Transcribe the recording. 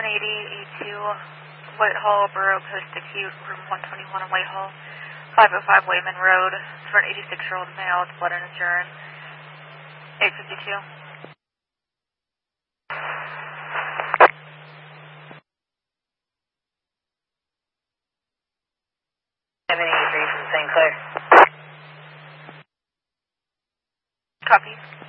780 E2 Whitehall, Borough Post Acute, room 121 in Whitehall, 505 Wayman Road, for an 86-year-old male with blood in his urine, 852. 783 from St. Clair. Copy.